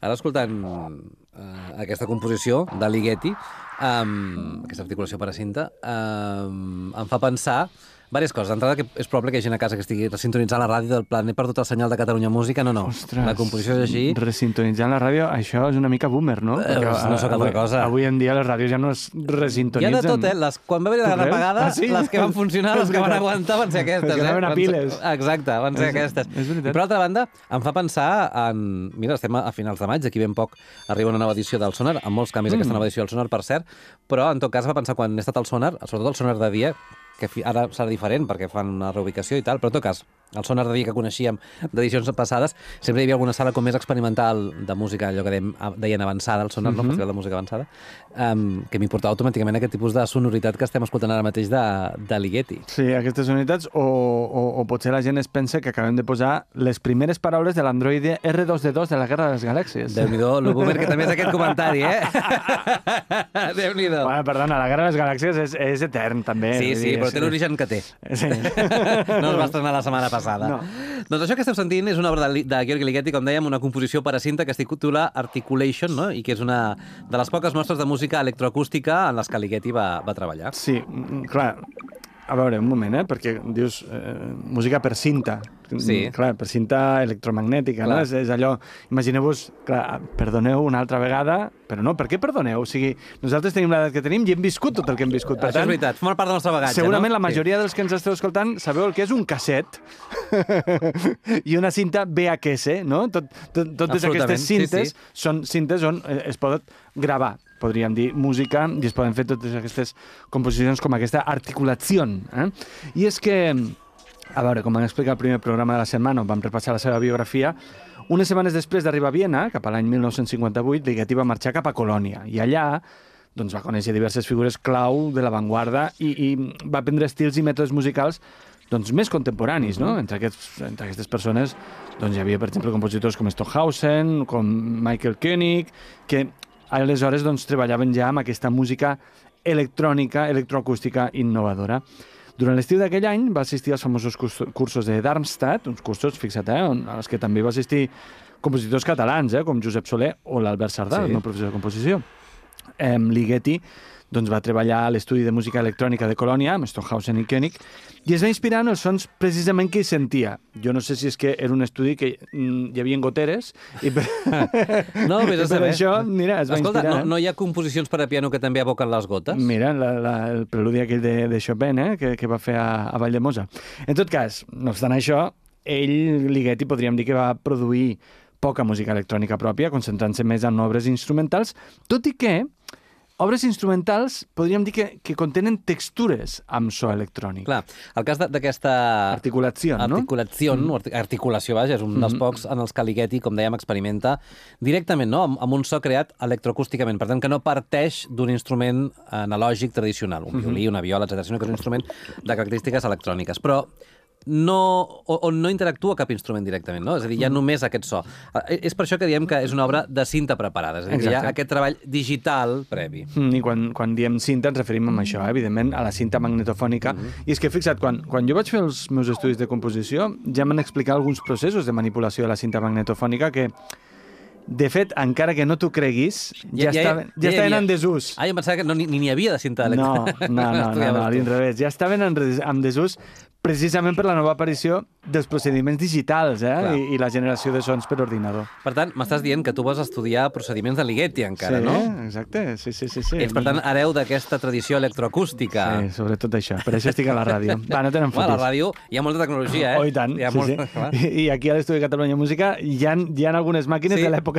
ara escoltant aquesta composició de Ligeti, aquesta articulació per a cinta, em fa pensar diverses coses. D'entrada, que és probable que hi hagi gent a casa que estigui resintonitzant la ràdio del plan. He perdut el senyal de Catalunya Música. No. Ostres, la composició és així. Resintonitzant la ràdio, això és una mica boomer, no? No sóc altra cosa. Avui en dia les ràdios ja no es resintonitzen. Hi ha de tot, quan va haver la apagada, les que van funcionar, les que van aguantar van ser aquestes. Les que anaven a piles. Exacte, van ser aquestes. És veritat. I per altra banda, em fa pensar en... Mira, estem a finals de maig, d'aquí ben poc arriba una nova edició del Sonar, amb molts canvis aquesta nova edició del Sonar, per cert, però en tot cas va pensar quan he estat al Sonar, sobretot el Sonar de dia, que ara serà diferent perquè fan una reubicació i tal, però en tot cas, el Sonar de dia que coneixíem d'edicions passades, sempre hi havia alguna sala com més experimental de música, allò que deien avançada, el Sonar, no? Festival de música avançada, que m'importava automàticament aquest tipus de sonoritat que estem escoltant ara mateix de Ligeti. Sí, aquestes sonoritats, o potser la gent es pensa que acabem de posar les primeres paraules de l'androide R2D2 de la Guerra de les Galàxies. Déu-n'hi-do, el boomer, que també és aquest comentari, Déu-n'hi-do. Bueno, perdona, la Guerra de les Galàxies és etern, també. Sí, però té l'origen que té. Sí. No es va estrenar la setmana passada. No. Doncs això que esteu sentint és una obra de Gheorghe Ligeti, com dèiem, una composició per a cinta que es titula Articulation, no? I que és una de les poques mostres de música electroacústica en les que Ligeti va treballar. Sí, clar. A veure, un moment, perquè dius música per cinta. Sí. Clar, per cinta electromagnètica, no? És allò... Imagineu-vos, clar, perdoneu una altra vegada, però no, per què perdoneu? O sigui, nosaltres tenim l'edat que tenim i hem viscut tot el que hem viscut. Per Això és veritat, forma part del nostre bagatge, segurament no? La majoria dels que ens esteu escoltant sabeu el que és un casset i una cinta VHS, no? Totes aquestes cintes són cintes on es pot gravar, podríem dir, música, i es poden fer totes aquestes composicions com aquesta articulació. I és que, a veure, com vam explicar al primer programa de la setmana, on vam repassar la seva biografia, unes setmanes després d'arribar a Viena, cap a l'any 1958, Ligeti va marxar cap a Colònia, i allà doncs, va conèixer diverses figures clau de l'avantguarda i va aprendre estils i mètodes musicals doncs, més contemporanis, no? Entre aquestes persones doncs, hi havia, per exemple, compositors com Stockhausen, com Michael Koenig, que aleshores doncs, treballaven ja amb aquesta música electrònica, electroacústica innovadora. Durant l'estiu d'aquell any va assistir als famosos cursos de Darmstadt, uns cursos, fixa't, als que també va assistir compositors catalans, com Josep Soler o l'Albert Sardà, el meu professor de composició. Ligeti doncs, va treballar a l'estudi de música electrònica de Colònia, amb Stockhausen i Koenig, i es va inspirar en els sons precisament que hi sentia. Jo no sé si és que era un estudi que hi havia goteres, i per, no, i per això, mira, es va inspirar. Escolta, no hi ha composicions per a piano que també evoquen les gotes? Mira, el preludi aquell de Chopin, que va fer a Valldemossa. En tot cas, no obstant això, Ligeti, podríem dir que va produir poca música electrònica pròpia, concentrant-se més en obres instrumentals, tot i que obres instrumentals podríem dir que contenen textures amb so electrònic. Clar, el cas d'aquesta... Articulació, no? Articulació, vaja, és un dels pocs en els que Ligeti, com dèiem, experimenta directament, no?, amb un so creat electroacústicament, per tant, que no parteix d'un instrument analògic tradicional, un violí, una viola, etc., sinó que és un instrument de característiques electròniques. Però on no interactua cap instrument directament, no? És a dir, hi ha només aquest so. És per això que diem que és una obra de cinta preparada, és a dir, que hi ha aquest treball digital previ. I quan diem cinta ens referim a això, evidentment, a la cinta magnetofònica. I és que, fixa't, quan jo vaig fer els meus estudis de composició, ja m'han explicat alguns processos de manipulació de la cinta magnetofònica que, de fet, encara que no t'ho creguis, ja estaven en desús. Ah, jo pensava que ni n'hi havia de cinta electrònica. No, a l'inrevés. Ja estaven en desús precisament per la nova aparició dels procediments digitals i la generació de sons per ordinador. Per tant, m'estàs dient que tu vas estudiar procediments de Ligeti encara, no? Sí, exacte. Sí. Ets, per tant, hereu d'aquesta tradició electroacústica. Sí, sobretot això. Per això estic a la ràdio. Va, no tenen fotis. A la ràdio hi ha molta tecnologia, Oh, i tant. I aquí a l'Estudi de Catalunya Música hi ha algunes màquines de l'època